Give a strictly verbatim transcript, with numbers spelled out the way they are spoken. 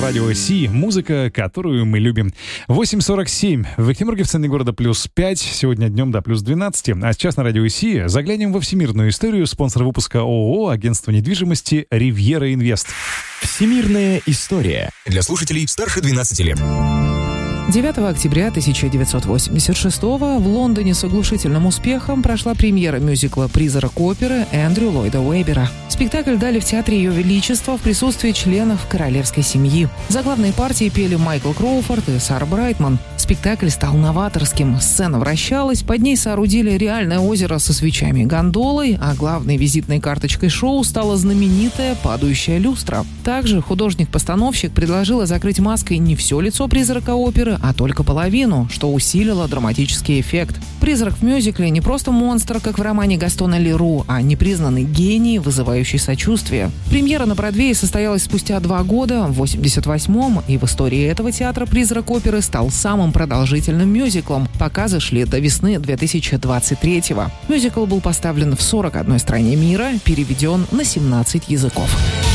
Радио Си. Музыка, которую мы любим. восемь сорок семь. В Екатеринбурге в центре города плюс пять. Сегодня днем до плюс двенадцать. А сейчас на Радио Си заглянем во всемирную историю. Спонсор выпуска ООО «Агентство недвижимости Ривьера Инвест». Всемирная история. Для слушателей старше двенадцати лет. девятого октября тысяча девятьсот восемьдесят шестого в Лондоне с оглушительным успехом прошла премьера мюзикла «Призрак оперы» Эндрю Ллойда Уэббера. Спектакль дали в Театре Ее Величества в присутствии членов королевской семьи. Заглавные партии пели Майкл Кроуфорд и Сара Брайтман. Спектакль стал новаторским. Сцена вращалась, под ней соорудили реальное озеро со свечами и гондолой, а главной визитной карточкой шоу стала знаменитая падающая люстра. Также художник-постановщик предложила закрыть маской не все лицо призрака оперы, а только половину, что усилило драматический эффект. Призрак в мюзикле не просто монстр, как в романе Гастона Леру, а непризнанный гений, вызывающий сочувствие. Премьера на Бродвее состоялась спустя два года, в восемьдесят восьмом, и в истории этого театра «Призрак оперы» стал самым продолжительным мюзиклом. Показы шли до весны две тысячи двадцать третьего. Мюзикл был поставлен в сорок одной стране мира, переведен на семнадцать языков.